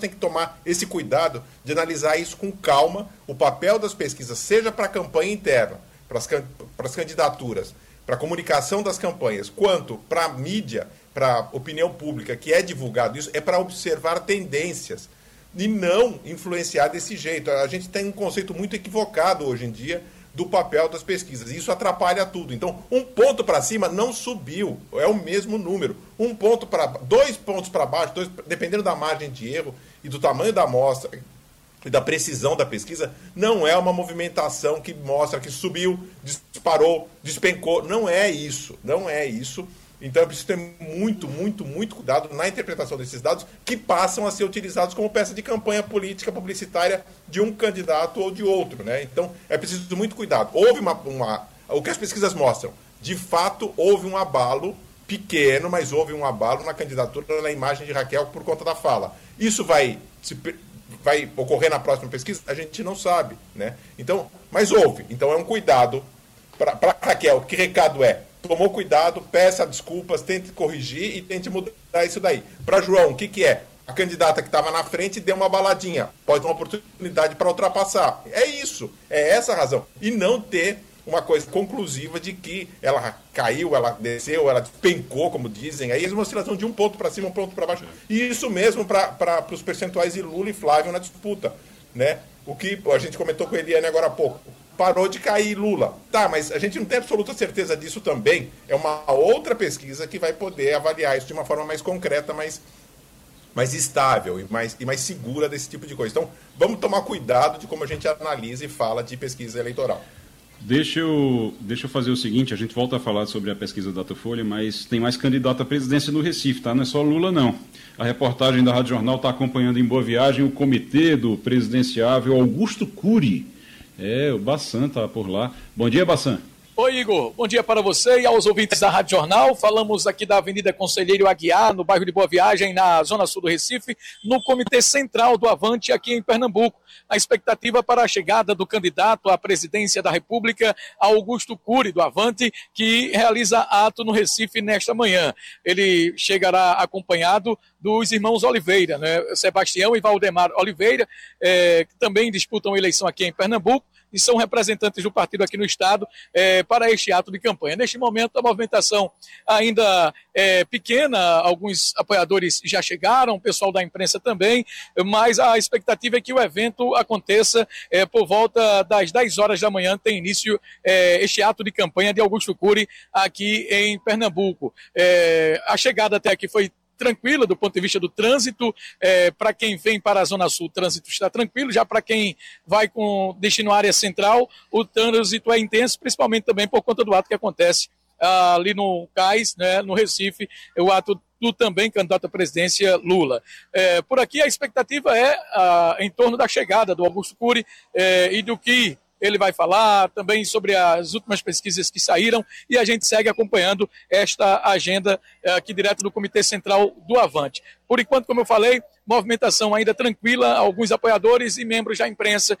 têm que tomar esse cuidado de analisar isso com calma, o papel das pesquisas, seja para a campanha interna, para as candidaturas, para a comunicação das campanhas, quanto para a mídia, para a opinião pública, que é divulgado isso, é para observar tendências e não influenciar desse jeito. A gente tem um conceito muito equivocado hoje em dia do papel das pesquisas. Isso atrapalha tudo. Então, 1 ponto para cima não subiu, é o mesmo número. 2 pontos para baixo, dependendo da margem de erro e do tamanho da amostra e da precisão da pesquisa, não é uma movimentação que mostra que subiu, disparou, despencou. Não é isso. Então é preciso ter muito cuidado na interpretação desses dados que passam a ser utilizados como peça de campanha política, publicitária de um candidato ou de outro, né? Então é preciso muito cuidado. Houve o que as pesquisas mostram, de fato houve um abalo pequeno, mas houve um abalo na candidatura, na imagem de Raquel por conta da fala. Isso vai ocorrer na próxima pesquisa? A gente não sabe, né? Então, mas houve. Então é um cuidado para Raquel. Que recado é? Tomou cuidado, peça desculpas, tente corrigir e tente mudar isso daí. Para João, o que é? A candidata que estava na frente deu uma baladinha. Pode ter uma oportunidade para ultrapassar. É isso. É essa a razão. E não ter uma coisa conclusiva de que ela caiu, ela desceu, ela despencou, como dizem. Aí é uma oscilação de 1 ponto para cima, 1 ponto para baixo. E isso mesmo para os percentuais de Lula e Flávio na disputa, né? O que a gente comentou com a Eliane agora há pouco. Parou de cair Lula. Tá, mas a gente não tem absoluta certeza disso também. É uma outra pesquisa que vai poder avaliar isso de uma forma mais concreta, mais estável e mais segura desse tipo de coisa. Então, vamos tomar cuidado de como a gente analisa e fala de pesquisa eleitoral. Deixa eu fazer o seguinte, a gente volta a falar sobre a pesquisa Datafolha, mas tem mais candidato à presidência no Recife, tá? Não é só Lula, não. A reportagem da Rádio Jornal está acompanhando em Boa Viagem o comitê do presidenciável Augusto Cury. O Bassan está por lá. Bom dia, Bassan. Oi, Igor. Bom dia para você e aos ouvintes da Rádio Jornal. Falamos aqui da Avenida Conselheiro Aguiar, no bairro de Boa Viagem, na zona sul do Recife, no Comitê Central do Avante, aqui em Pernambuco. A expectativa para a chegada do candidato à presidência da República, Augusto Cury, do Avante, que realiza ato no Recife nesta manhã. Ele chegará acompanhado dos irmãos Oliveira, né? Sebastião e Valdemar Oliveira, que também disputam eleição aqui em Pernambuco, e são representantes do partido aqui no estado para este ato de campanha. Neste momento, a movimentação ainda é pequena, alguns apoiadores já chegaram, o pessoal da imprensa também, mas a expectativa é que o evento aconteça por volta das 10 horas da manhã, tem início este ato de campanha de Augusto Cury aqui em Pernambuco. A chegada até aqui foi tranquila do ponto de vista do trânsito. Para quem vem para a Zona Sul, o trânsito está tranquilo. Já para quem vai com destino à área central, o trânsito é intenso, principalmente também por conta do ato que acontece ali no Cais, né, no Recife, o ato do também candidato à presidência Lula. Por aqui a expectativa é em torno da chegada do Augusto Cury e do que ele vai falar também sobre as últimas pesquisas que saíram, e a gente segue acompanhando esta agenda aqui direto do Comitê Central do Avante. Por enquanto, como eu falei, movimentação ainda tranquila, alguns apoiadores e membros da imprensa,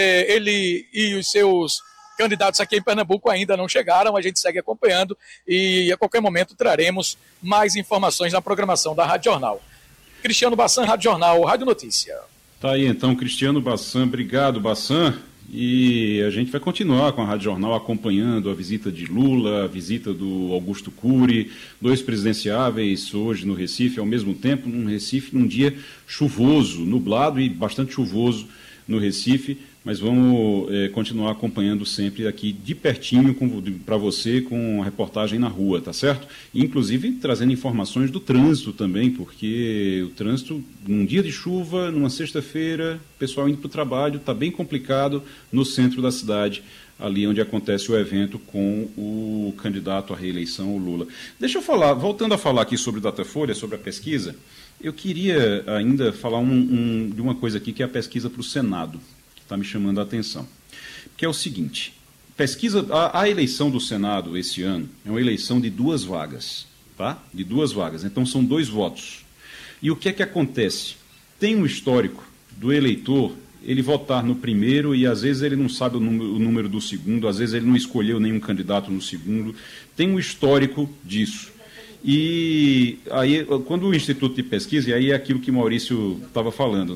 ele e os seus candidatos aqui em Pernambuco ainda não chegaram, a gente segue acompanhando e a qualquer momento traremos mais informações na programação da Rádio Jornal. Cristiano Bassan, Rádio Jornal, Rádio Notícia. Tá aí então, Cristiano Bassan, obrigado, Bassan. E a gente vai continuar com a Rádio Jornal acompanhando a visita de Lula, a visita do Augusto Cury, 2 presidenciáveis hoje no Recife, ao mesmo tempo, num Recife, num dia chuvoso, nublado e bastante chuvoso no Recife, mas vamos continuar acompanhando sempre aqui de pertinho para você com a reportagem na rua, tá certo? Inclusive trazendo informações do trânsito também, porque o trânsito, num dia de chuva, numa sexta-feira, o pessoal indo para o trabalho, está bem complicado no centro da cidade, ali onde acontece o evento com o candidato à reeleição, o Lula. Deixa eu falar, voltando a falar aqui sobre o Datafolha, sobre a pesquisa, eu queria ainda falar de uma coisa aqui, que é a pesquisa para o Senado, que está me chamando a atenção. Que é o seguinte, a eleição do Senado esse ano é uma eleição de 2 vagas, tá? De 2 vagas, então são 2 votos. E o que é que acontece? Tem um histórico do eleitor ele votar no primeiro e às vezes ele não sabe o número do segundo, às vezes ele não escolheu nenhum candidato no segundo. Tem um histórico disso. E aí, quando o Instituto de Pesquisa, e aí é aquilo que Maurício estava falando,